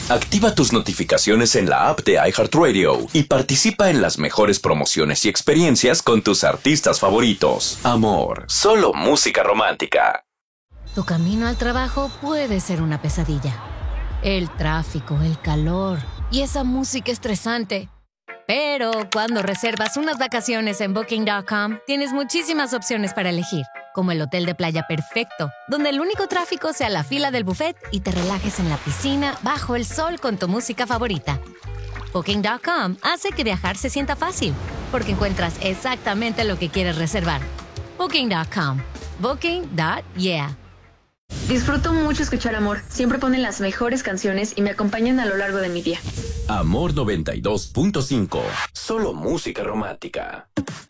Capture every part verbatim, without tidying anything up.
Activa tus notificaciones en la app de iHeartRadio y participa en las mejores promociones y experiencias con tus artistas favoritos. Amor, solo música romántica. Tu camino al trabajo puede ser una pesadilla. El tráfico, el calor y esa música estresante. Pero cuando reservas unas vacaciones en Booking punto com, tienes muchísimas opciones para elegir, como el hotel de playa perfecto, donde el único tráfico sea la fila del buffet y te relajes en la piscina bajo el sol con tu música favorita. Booking punto com hace que viajar se sienta fácil, porque encuentras exactamente lo que quieres reservar. Booking punto com. Booking punto yeah. Disfruto mucho escuchar Amor. Siempre ponen las mejores canciones y me acompañan a lo largo de mi día. Amor noventa y dos punto cinco. Solo música romántica.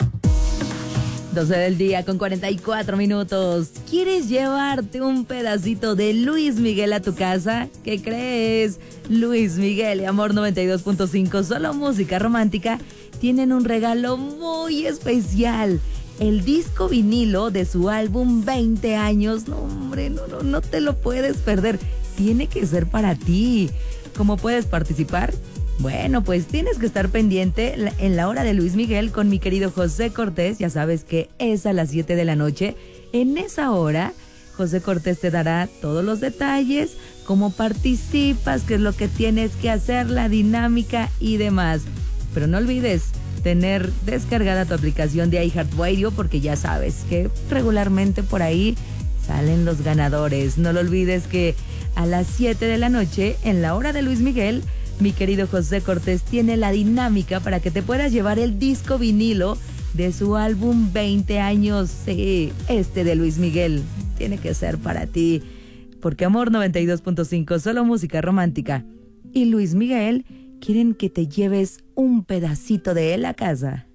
doce del día con cuarenta y cuatro minutos. ¿Quieres llevarte un pedacito de Luis Miguel a tu casa? ¿Qué crees? Luis Miguel y Amor noventa y dos punto cinco, solo música romántica, tienen un regalo muy especial. El disco vinilo de su álbum veinte años. No, hombre, no, no, no te lo puedes perder. Tiene que ser para ti. ¿Cómo puedes participar? Bueno, pues tienes que estar pendiente en la hora de Luis Miguel con mi querido José Cortés. Ya sabes que es a las siete de la noche. En esa hora, José Cortés te dará todos los detalles, cómo participas, qué es lo que tienes que hacer, la dinámica y demás. Pero no olvides tener descargada tu aplicación de iHeartRadio, porque ya sabes que regularmente por ahí salen los ganadores. No lo olvides que a las siete de la noche, en la hora de Luis Miguel, mi querido José Cortés tiene la dinámica para que te puedas llevar el disco vinilo de su álbum veinte años. Sí, este de Luis Miguel tiene que ser para ti, porque Amor noventa y dos punto cinco, solo música romántica, y Luis Miguel quieren que te lleves un pedacito de él a casa.